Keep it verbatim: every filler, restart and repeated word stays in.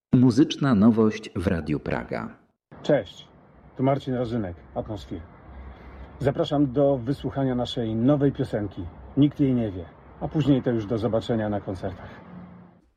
Muzyczna nowość w Radiu Praga. Cześć, tu Marcin Rozynek, Atmosphere. Zapraszam do wysłuchania naszej nowej piosenki. Nikt jej nie wie, a później to już do zobaczenia na koncertach.